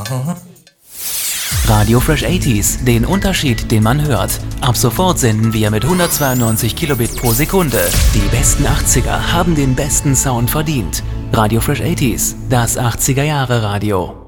Radio Fresh 80s, den Unterschied, den man hört. Ab sofort senden wir mit 192 Kilobit pro Sekunde. Die besten 80er haben den besten Sound verdient. Radio Fresh 80s, das 80er Jahre Radio.